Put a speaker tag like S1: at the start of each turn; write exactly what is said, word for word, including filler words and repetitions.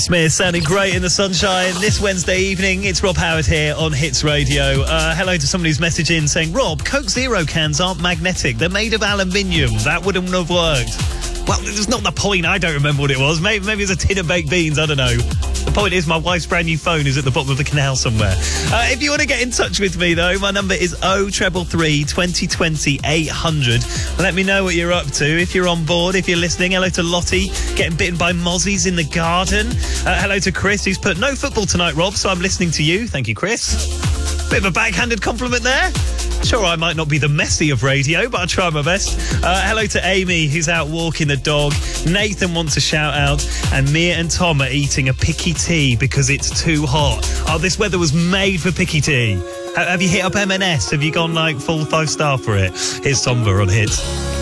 S1: Smith sounding great in the sunshine this Wednesday evening. It's Rob Howard here on Hits Radio. Uh, hello to somebody who's messaged in saying, Rob, Coke Zero cans aren't magnetic. They're made of aluminium. That wouldn't have worked. Well, it's not the point. I don't remember what it was. Maybe, maybe it's a tin of baked beans. I don't know. The point is my wife's brand new phone is at the bottom of the canal somewhere. Uh, if you want to get in touch with me, though, my number is oh three three, twenty twenty, eight hundred. Let me know what you're up to. If you're on board, if you're listening, hello to Lottie, getting bitten by mozzies in the garden. Uh, hello to Chris, who's put, no football tonight, Rob, so I'm listening to you. Thank you, Chris. Bit of a backhanded compliment there. Sure, I might not be the Messi of radio, but I'll try my best. Uh, hello to Amy, who's out walking the dog. Nathan wants a shout out. And Mia and Tom are eating a picky tea because it's too hot. Oh, this weather was made for picky tea. Have you hit up M and S? Have you gone like full five star for it? Here's Tomba on Hits.